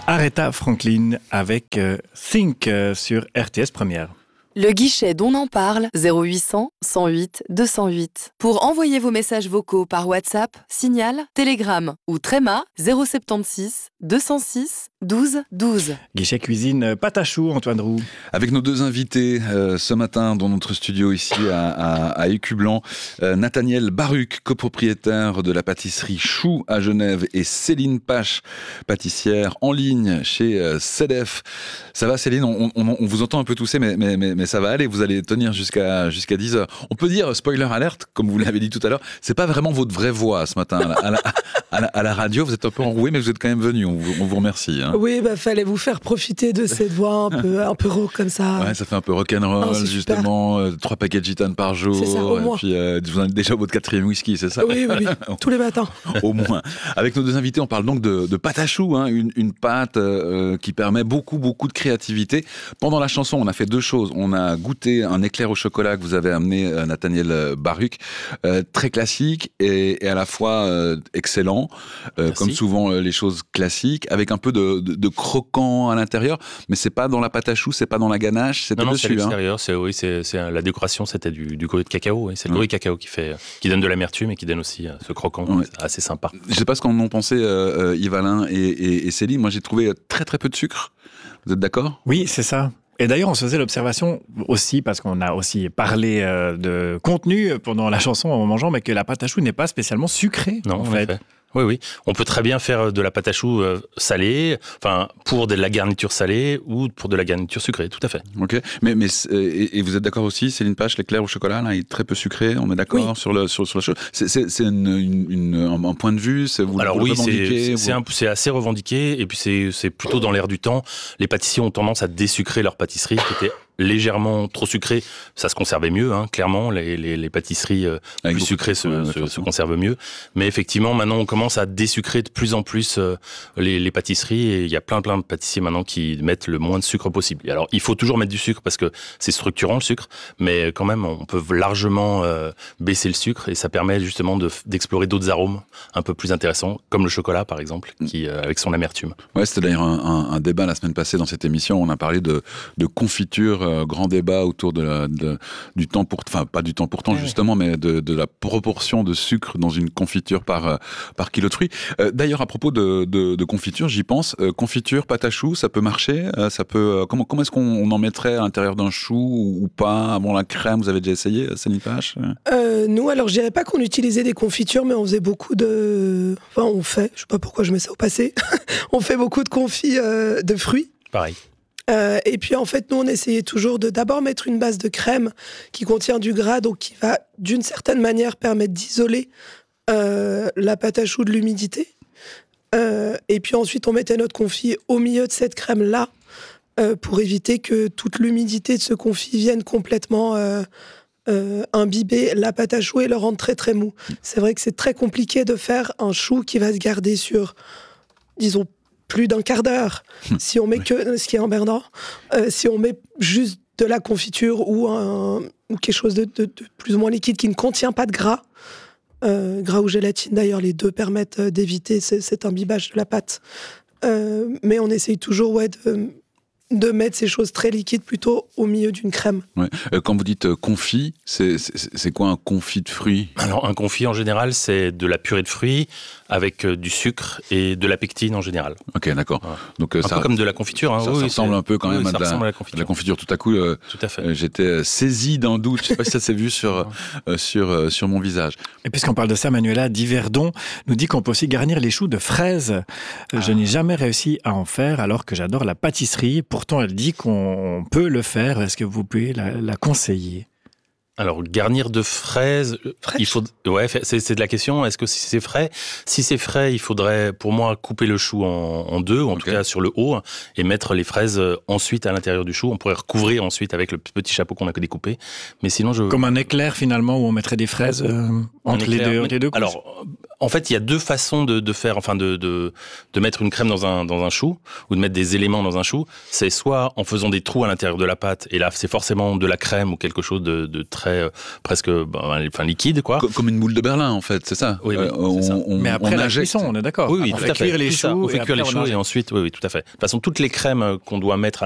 Aretha Franklin avec Think sur RTS Première. Le guichet d'On en parle, 0800 108 208. Pour envoyer vos messages vocaux par WhatsApp, Signal, Telegram ou Tréma, 076 206 12 12. Guichet cuisine pâte à choux, Antoine Roux. Avec nos deux invités ce matin dans notre studio ici à Écublanc, Nathaniel Baruch, copropriétaire de la pâtisserie Chou à Genève, et Céline Pache, pâtissière en ligne chez CEDEF. Ça va Céline, on vous entend un peu tousser, mais ça va aller, vous allez tenir jusqu'à 10h. On peut dire, spoiler alerte, comme vous l'avez dit tout à l'heure, c'est pas vraiment votre vraie voix ce matin à la radio, vous êtes un peu enroué, mais vous êtes quand même venu, on vous remercie. Hein. Oui, fallait vous faire profiter de cette voix un peu rauque comme ça. Ouais, ça fait un peu rock'n'roll, justement, 3 paquets de gitane par jour, c'est ça, au moins. Et puis vous en avez déjà votre 4e whisky, c'est ça? Oui, tous les matins. Au moins. Avec nos deux invités, on parle donc de pâte à choux, hein, une pâte qui permet beaucoup de créativité. Pendant la chanson, on a fait deux choses. On a goûté un éclair au chocolat que vous avez amené, Nathaniel Baruch, très classique et à la fois excellent, comme souvent les choses classiques, avec un peu de croquant à l'intérieur, mais c'est pas dans la pâte à choux, c'est pas dans la ganache, c'est non, dessus. C'est à l'extérieur, c'est la décoration, c'était du gruyère de cacao, c'est le gruyère de cacao qui donne de l'amertume et qui donne aussi ce croquant assez sympa. Je sais pas ce qu'en ont pensé Yves-Alain et Céline, moi j'ai trouvé très peu de sucre, vous êtes d'accord? Oui, c'est ça. Et d'ailleurs, on se faisait l'observation aussi, parce qu'on a aussi parlé de contenu pendant la chanson en mangeant, mais que la pâte à choux n'est pas spécialement sucrée. Non, en fait. Oui. On peut très bien faire de la pâte à choux salée, pour de la garniture salée ou pour de la garniture sucrée, tout à fait. Ok, mais et vous êtes d'accord aussi, Céline Pache, l'éclair au chocolat, là, il est très peu sucré, on est d'accord sur la chose. C'est un point de vue, Alors oui, c'est assez revendiqué, et puis c'est plutôt dans l'air du temps. Les pâtissiers ont tendance à désucrer leur pâtisserie, qui était légèrement trop sucré, ça se conservait mieux, hein, clairement. Les pâtisseries plus sucrées se conservent mieux. Mais effectivement, maintenant, on commence à désucrer de plus en plus les pâtisseries, et il y a plein de pâtissiers maintenant qui mettent le moins de sucre possible. Alors, il faut toujours mettre du sucre parce que c'est structurant, le sucre, mais quand même, on peut largement baisser le sucre, et ça permet justement d'explorer d'autres arômes un peu plus intéressants, comme le chocolat, par exemple, qui avec son amertume. Ouais, c'était d'ailleurs un débat la semaine passée dans cette émission. On a parlé de confiture. Grand débat autour du temps pour, pas du temps pour temps justement, mais de la proportion de sucre dans une confiture par kilo de fruits. D'ailleurs, à propos de confiture, j'y pense. Confiture, pâte à choux, ça peut marcher. Ça peut. Comment est-ce qu'on en mettrait à l'intérieur d'un chou ou pas? Avant la crème, vous avez déjà essayé, Céline Pache? Nous, alors, je dirais pas qu'on utilisait des confitures, mais on faisait beaucoup on fait. Je sais pas pourquoi je mets ça au passé. On fait beaucoup de confits de fruits. Pareil. Et puis en fait, nous on essayait toujours de d'abord mettre une base de crème qui contient du gras, donc qui va d'une certaine manière permettre d'isoler la pâte à choux de l'humidité. Et puis ensuite on mettait notre confit au milieu de cette crème-là pour éviter que toute l'humidité de ce confit vienne complètement imbiber la pâte à choux et le rendre très très mou. C'est vrai que c'est très compliqué de faire un chou qui va se garder sur, disons, plus d'un quart d'heure, si on met que ce qui est emmerdant, si on met juste de la confiture ou quelque chose de plus ou moins liquide qui ne contient pas de gras, gras ou gélatine d'ailleurs, les deux permettent d'éviter cet imbibage de la pâte. Mais on essaye toujours de mettre ces choses très liquides plutôt au milieu d'une crème. Ouais. Quand vous dites confit, c'est quoi un confit de fruits? Alors un confit en général, c'est de la purée de fruits avec du sucre et de la pectine en général. Ok, d'accord. Voilà. Donc un peu comme de la confiture. Hein. Ça ressemble un peu quand même à de la confiture. Tout à coup, tout à fait. J'étais saisi d'un doute. Je sais pas si ça s'est vu sur mon visage. Et puisqu'on parle de ça, Manuela Diverdon nous dit qu'on peut aussi garnir les choux de fraises. Je n'ai jamais réussi à en faire alors que j'adore la pâtisserie. Pourtant, elle dit qu'on peut le faire. Est-ce que vous pouvez la conseiller? Alors, garnir de fraises, il faut, c'est de la question. Est-ce que c'est frais? Si c'est frais, il faudrait, pour moi, couper le chou en deux, ou en tout cas sur le haut, et mettre les fraises ensuite à l'intérieur du chou. On pourrait recouvrir ensuite avec le petit chapeau qu'on a découpé. Mais sinon, comme un éclair finalement, où on mettrait des fraises entre les deux couches. Alors, En fait, il y a deux façons de faire, enfin de mettre une crème dans un chou ou de mettre des éléments dans un chou. C'est soit en faisant des trous à l'intérieur de la pâte, et là c'est forcément de la crème ou quelque chose de très presque liquide, quoi. Comme une boule de Berlin, en fait, c'est ça. Oui, c'est ça. Mais après la cuisson, on est d'accord. Oui, on tout fait à fait. cuire les choux. On fait cuire les choux et ensuite, oui, tout à fait. De toute façon, toutes les crèmes qu'on doit mettre